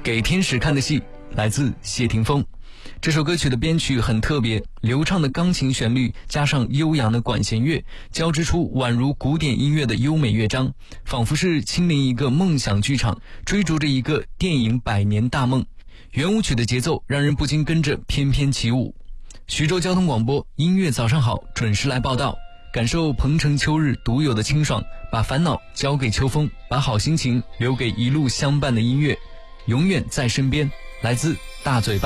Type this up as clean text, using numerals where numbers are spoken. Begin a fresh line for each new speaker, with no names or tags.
给天使看的戏来自谢霆锋。这首歌曲的编曲很特别，流畅的钢琴旋律加上悠扬的管弦乐，交织出宛如古典音乐的优美乐章，仿佛是亲临一个梦想剧场，追逐着一个电影百年大梦。圆舞曲的节奏让人不禁跟着翩翩起舞。徐州交通广播音乐早上好，准时来报道，感受鹏城秋日独有的清爽，把烦恼交给秋风，把好心情留给一路相伴的音乐，永远在身边。来自大嘴巴。